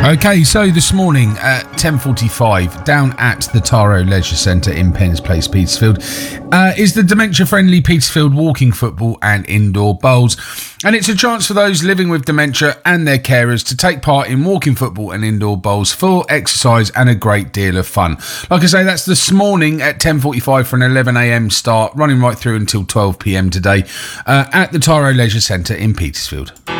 Okay, so this morning at 10:45, down at the Taro Leisure Centre in Penn's Place, Petersfield, is the dementia-friendly Petersfield Walking Football and Indoor Bowls. And it's a chance for those living with dementia and their carers to take part in walking football and indoor bowls for exercise and a great deal of fun. Like I say, that's this morning at 10:45 for an 11am start, running right through until 12pm today at the Taro Leisure Centre in Petersfield.